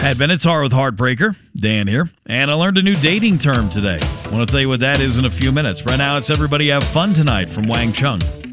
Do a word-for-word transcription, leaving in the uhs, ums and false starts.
At Benatar with Heartbreaker, Dan here, and I learned a new dating term today. I want to tell you what that is in a few minutes. Right now, it's Everybody Have Fun Tonight from Wang Chung.